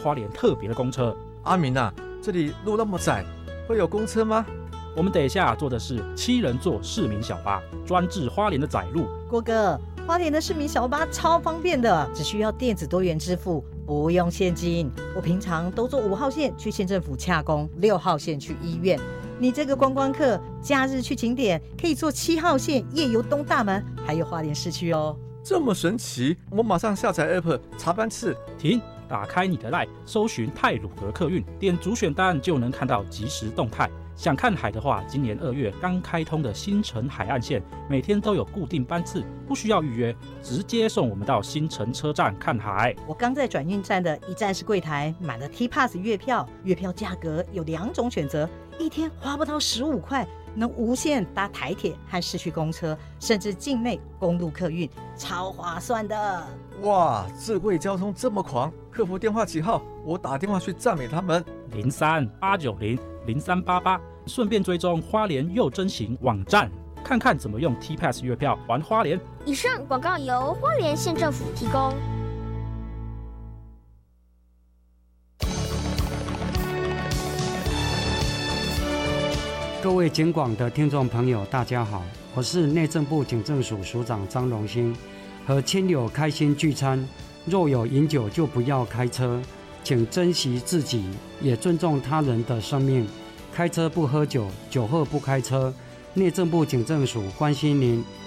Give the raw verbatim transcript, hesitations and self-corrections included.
花莲特别的公车。 阿明啊，这里路那么窄，会有公车吗？ 我们等一下坐的是七人座市民小巴，专治花莲的窄路。 郭哥，花莲的市民小巴超方便的，只需要电子多元支付，不用现金。我平常都坐五号线去县政府洽公，六号线去医院。你这个观光客，假日去景点可以坐七号线夜游东大门，还有花莲市区哦。 这么神奇，我马上下载 app 查班次。 停，打开你的 LINE， 搜寻太鲁阁客运，点主选单就能看到即时动态。想看海的话，今年二月刚开通的新城海岸线，每天都有固定班次，不需要预约，直接送我们到新城车站看海。 我刚在转运站的一站式柜台买了 T Pass 月票，月票价格有两种选择，一天花不到十五块，能无限搭台铁和市区公车，甚至境内公路客运，超划算的。 哇，智慧交通这么狂，客服电话几号？我打电话去赞美他们。 零三八九零零三八八，顺便追踪花莲又真行网站，看看怎么用 T Pass 月票玩花莲。 以上广告由花莲县政府提供。 各位警广的听众朋友，大家好，我是内政部警政署署长张荣兴。和亲友开心聚餐，若有饮酒就不要开车，请珍惜自己，也尊重他人的生命。开车不喝酒，酒后不开车。内政部警政署关心您。